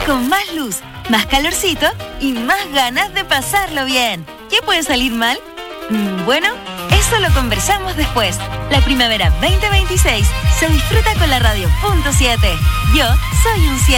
con más luz, más calorcito y más ganas de pasarlo bien. ¿Qué puede salir mal? Bueno, eso lo conversamos después. La primavera 2026 se disfruta con la radio .7. Yo soy un 7.